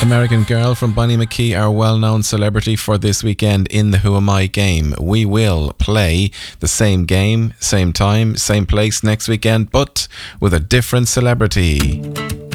American Girl from Bonnie McKee, our well-known celebrity for this weekend in the Who Am I game. We will play the same game, same time, same place next weekend, but with a different celebrity.